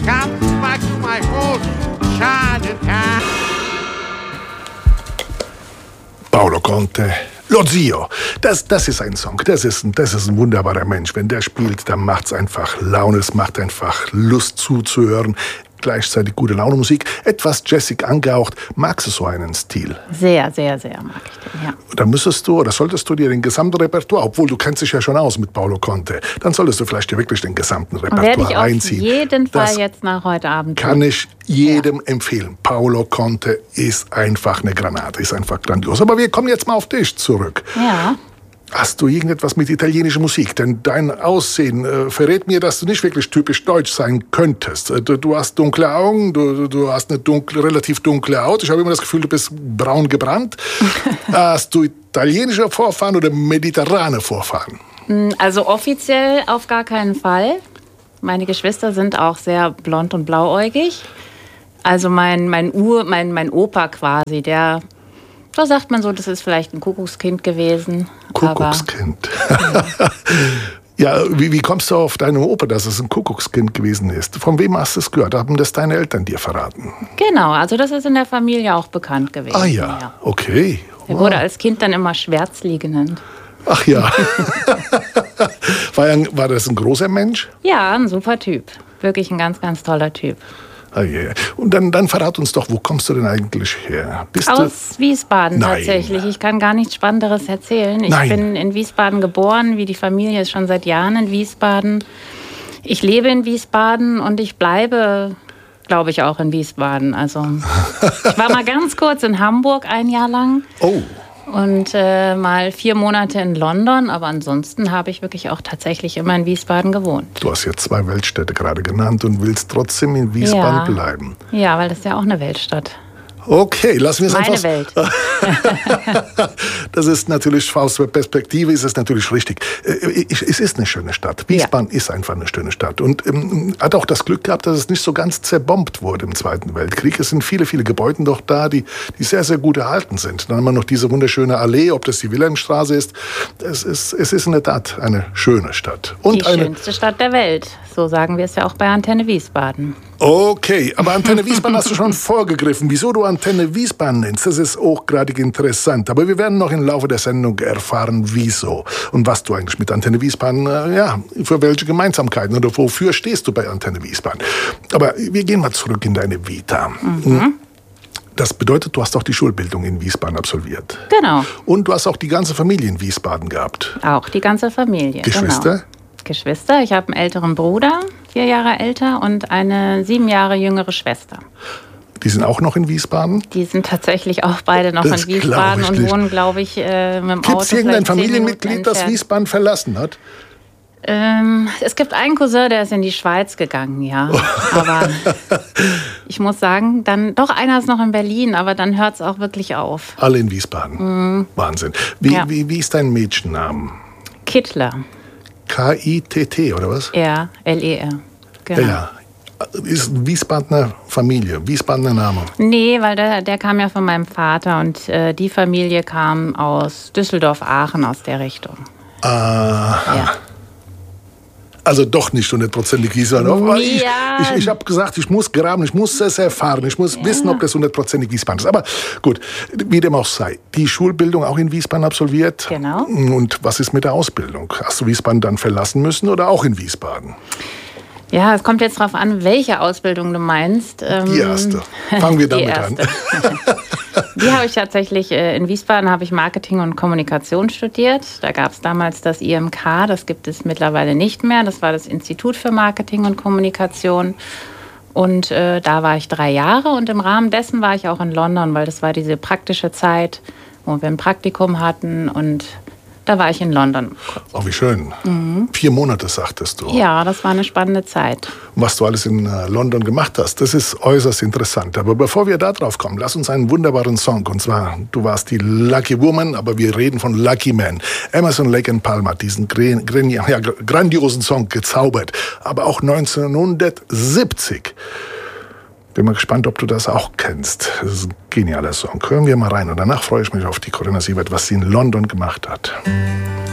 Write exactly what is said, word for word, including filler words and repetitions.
Come back to my home, Chinatown. Paolo Conte, Lo Zio, das, das ist ein Song, das ist, das ist ein wunderbarer Mensch. Wenn der spielt, dann macht's einfach Laune, es macht einfach Lust zuzuhören. Gleichzeitig gute Laune Musik, etwas jazzig angehaucht. Magst du so einen Stil? Sehr, sehr, sehr mag ich den, ja. Dann müsstest du oder solltest du dir den gesamten Repertoire, obwohl du kennst dich ja schon aus mit Paolo Conte, dann solltest du vielleicht dir wirklich den gesamten Repertoire Werde ich auf reinziehen. jeden Fall das jetzt nach heute Abend kann tun. ich jedem ja. empfehlen. Paolo Conte ist einfach eine Granate, ist einfach grandios. Aber wir kommen jetzt mal auf dich zurück. Ja. Hast du irgendetwas mit italienischer Musik? Denn dein Aussehen äh, verrät mir, dass du nicht wirklich typisch deutsch sein könntest. Äh, du, du hast dunkle Augen, du, du hast eine dunkle, relativ dunkle Haut. Ich habe immer das Gefühl, du bist braun gebrannt. Hast du italienische Vorfahren oder mediterrane Vorfahren? Also offiziell auf gar keinen Fall. Meine Geschwister sind auch sehr blond und blauäugig. Also mein, mein, Ur, mein, mein Opa quasi, der... Da sagt man so, das ist vielleicht ein Kuckuckskind gewesen. Kuckuckskind. Aber, ja, ja wie, wie kommst du auf deine Oper, dass es ein Kuckuckskind gewesen ist? Von wem hast du es gehört? Haben das deine Eltern dir verraten? Genau, also das ist in der Familie auch bekannt gewesen. Ah ja, ja. Okay. Er wurde als Kind dann immer Schwärzli genannt. Ach ja. war, er, war das ein großer Mensch? Ja, ein super Typ. Wirklich ein ganz, ganz toller Typ. Ah, yeah. Und dann, dann verrat uns doch, wo kommst du denn eigentlich her? Bist Aus du... Wiesbaden Nein. tatsächlich. Ich kann gar nichts Spannenderes erzählen. Ich Nein. bin in Wiesbaden geboren, wie die Familie ist schon seit Jahren in Wiesbaden. Ich lebe in Wiesbaden und ich bleibe, glaube ich, auch in Wiesbaden. Also ich war mal ganz kurz in Hamburg ein Jahr lang. Oh. Und äh, mal vier Monate in London, aber ansonsten habe ich wirklich auch tatsächlich immer in Wiesbaden gewohnt. Du hast jetzt zwei Weltstädte gerade genannt und willst trotzdem in Wiesbaden ja. bleiben. Ja, weil das ist ja auch eine Weltstadt. Okay, lassen wir es Meine einfach. Welt. Das ist natürlich, aus der Perspektive ist es natürlich richtig. Es ist eine schöne Stadt. Wiesbaden ja. ist einfach eine schöne Stadt. Und ähm, hat auch das Glück gehabt, dass es nicht so ganz zerbombt wurde im Zweiten Weltkrieg. Es sind viele, viele Gebäude noch da, die, die sehr, sehr gut erhalten sind. Dann haben wir noch diese wunderschöne Allee, ob das die Wilhelmstraße ist. Es ist, es ist in der Tat eine schöne Stadt. Und die eine schönste Stadt der Welt. So sagen wir es ja auch bei Antenne Wiesbaden. Okay, aber Antenne Wiesbaden hast du schon vorgegriffen. Wieso du Antenne Wiesbaden nennst, das ist hochgradig interessant. Aber wir werden noch im Laufe der Sendung erfahren, wieso. Und was du eigentlich mit Antenne Wiesbaden, äh, ja, für welche Gemeinsamkeiten oder wofür stehst du bei Antenne Wiesbaden. Aber wir gehen mal zurück in deine Vita. Mhm. Das bedeutet, du hast auch die Schulbildung in Wiesbaden absolviert. Genau. Und du hast auch die ganze Familie in Wiesbaden gehabt. Auch die ganze Familie. Geschwister? Genau. Geschwister. Ich habe einen älteren Bruder, vier Jahre älter, und eine sieben Jahre jüngere Schwester. Die sind auch noch in Wiesbaden? Die sind tatsächlich auch beide noch das in Wiesbaden und nicht. wohnen, glaube ich, äh, mit dem Auto. Gibt es irgendein Familienmitglied, Minuten das Wiesbaden verlassen hat? Ähm, es gibt einen Cousin, der ist in die Schweiz gegangen, ja. Aber ich muss sagen, dann doch einer ist noch in Berlin, aber dann hört es auch wirklich auf. Alle in Wiesbaden. Mhm. Wahnsinn. Wie, ja. wie, wie ist dein Mädchennamen? Kittler. K I T T, oder was? Ja, L E R. Genau. Ja. Ist ein Wiesbadener Familie, Wiesbadener Name? Nee, weil der, der kam ja von meinem Vater und äh, die Familie kam aus Düsseldorf-Aachen, aus der Richtung. Aha. Ja. Also doch nicht hundertprozentig Wiesbaden. Ja. Ich, ich, ich habe gesagt, ich muss graben, ich muss es erfahren, ich muss ja. wissen, ob das hundertprozentig Wiesbaden ist. Aber gut, wie dem auch sei. Die Schulbildung auch in Wiesbaden absolviert. Genau. Und was ist mit der Ausbildung? Hast du Wiesbaden dann verlassen müssen oder auch in Wiesbaden? Ja, es kommt jetzt darauf an, welche Ausbildung du meinst. Die erste. Fangen wir damit an. Die habe ich tatsächlich, in Wiesbaden habe ich Marketing und Kommunikation studiert. Da gab es damals das I M K, das gibt es mittlerweile nicht mehr. Das war das Institut für Marketing und Kommunikation. Und äh, da war ich drei Jahre und im Rahmen dessen war ich auch in London, weil das war diese praktische Zeit, wo wir ein Praktikum hatten, und da war ich in London. Oh, wie schön. Mhm. Vier Monate, sagtest du. Ja, das war eine spannende Zeit. Und was du alles in äh, London gemacht hast, das ist äußerst interessant. Aber bevor wir da drauf kommen, lass uns einen wunderbaren Song. Und zwar, du warst die Lucky Woman, aber wir reden von Lucky Man. Emerson, Lake and Palmer hat diesen gr- gr- ja, grandiosen Song gezaubert. Aber auch neunzehnhundertsiebzig. Bin mal gespannt, ob du das auch kennst. Das ist ein genialer Song. Hören wir mal rein. Und danach freue ich mich auf die Corinna Sievert, was sie in London gemacht hat.